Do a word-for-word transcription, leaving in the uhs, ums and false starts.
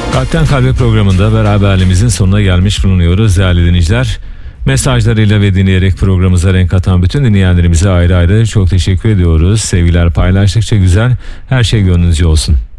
Kalpten Kalbe programında beraberliğimizin sonuna gelmiş bulunuyoruz değerli dinleyiciler. Mesajlarıyla ve dinleyerek programımıza renk atan bütün dinleyenlerimize ayrı ayrı çok teşekkür ediyoruz. Sevgiler paylaştıkça güzel, her şey gönlünüzce olsun.